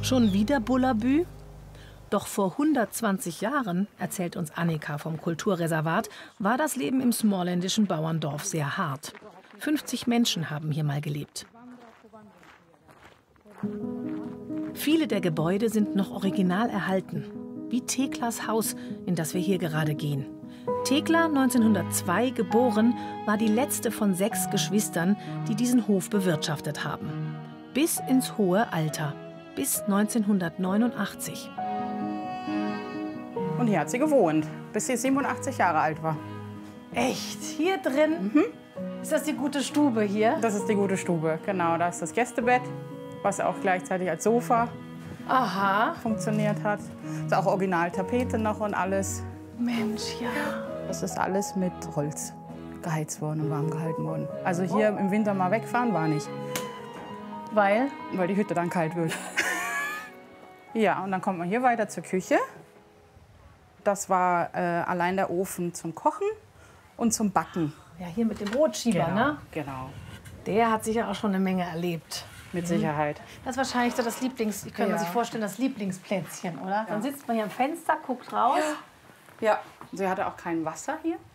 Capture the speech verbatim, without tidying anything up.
Schon wieder Bullabü? Doch vor hundertzwanzig Jahren, erzählt uns Annika vom Kulturreservat, war das Leben im smorländischen Bauerndorf sehr hart. fünfzig Menschen haben hier mal gelebt. Viele der Gebäude sind noch original erhalten, wie Theklas Haus, in das wir hier gerade gehen. Thekla, neunzehnhundertzwei geboren, war die letzte von sechs Geschwistern, die diesen Hof bewirtschaftet haben. Bis ins hohe Alter, bis neunzehnhundertneunundachtzig. Und hier hat sie gewohnt, bis sie siebenundachtzig Jahre alt war. Echt? Hier drin? Mhm. Ist das die gute Stube hier? Das ist die gute Stube, genau. Da ist das Gästebett, was auch gleichzeitig als Sofa Aha. funktioniert hat. Ist auch Original-Tapete noch und alles. Mensch, ja. Das ist alles mit Holz geheizt worden und warm gehalten worden. Also hier im Winter mal wegfahren war nicht. Weil? Weil die Hütte dann kalt wird. Ja, und dann kommt man hier weiter zur Küche. Das war äh, allein der Ofen zum Kochen und zum Backen. Ja, hier mit dem Brotschieber, Genau, ne? genau. Der hat sicher auch schon eine Menge erlebt. Mit Sicherheit. Das ist wahrscheinlich so das Lieblings... Können Ja. man sich vorstellen, das Lieblingsplätzchen, oder? Dann sitzt man hier am Fenster, guckt raus. Ja, sie hatte auch kein Wasser hier.